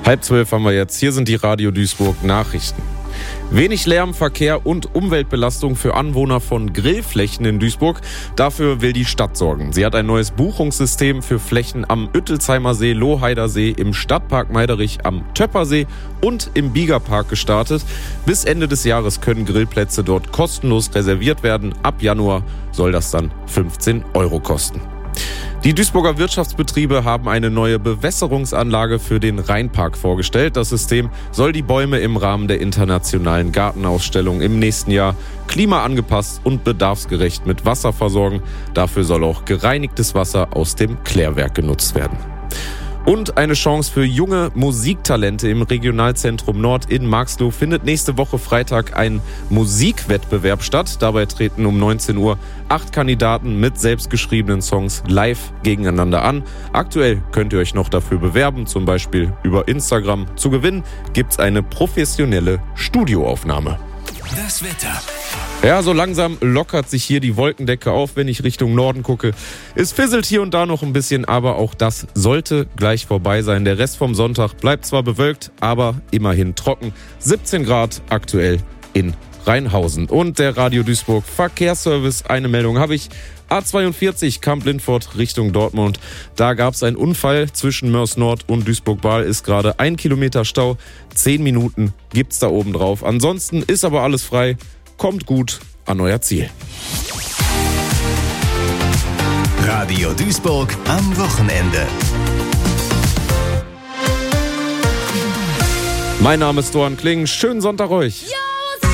11:30 haben wir jetzt. Hier sind die Radio Duisburg Nachrichten. Wenig Lärm, Verkehr und Umweltbelastung für Anwohner von Grillflächen in Duisburg. Dafür will die Stadt sorgen. Sie hat ein neues Buchungssystem für Flächen am Üttelsheimer See, Lohheider See, im Stadtpark Meiderich, am Töppersee und im Biegerpark gestartet. Bis Ende des Jahres können Grillplätze dort kostenlos reserviert werden. Ab Januar soll das dann 15 € kosten. Die Duisburger Wirtschaftsbetriebe haben eine neue Bewässerungsanlage für den Rheinpark vorgestellt. Das System soll die Bäume im Rahmen der internationalen Gartenausstellung im nächsten Jahr klimaangepasst und bedarfsgerecht mit Wasser versorgen. Dafür soll auch gereinigtes Wasser aus dem Klärwerk genutzt werden. Und eine Chance für junge Musiktalente im Regionalzentrum Nord in Marxloh findet nächste Woche Freitag ein Musikwettbewerb statt. Dabei treten um 19 Uhr 8 Kandidaten mit selbstgeschriebenen Songs live gegeneinander an. Aktuell könnt ihr euch noch dafür bewerben, zum Beispiel über Instagram. Zu gewinnen gibt's eine professionelle Studioaufnahme. Das Wetter. Ja, so langsam lockert sich hier die Wolkendecke auf, wenn ich Richtung Norden gucke. Es fisselt hier und da noch ein bisschen, aber auch das sollte gleich vorbei sein. Der Rest vom Sonntag bleibt zwar bewölkt, aber immerhin trocken. 17 Grad aktuell in Rheinhausen. Und der Radio Duisburg Verkehrsservice, eine Meldung habe ich. A42 Kamp-Lindfort Richtung Dortmund. Da gab es einen Unfall zwischen Mörs Nord und Duisburg-Bahl. Ist gerade 1 Kilometer Stau. 10 Minuten gibt's da oben drauf. Ansonsten ist aber alles frei. Kommt gut an euer Ziel. Radio Duisburg am Wochenende. Mein Name ist Doran Kling. Schönen Sonntag euch. Ja!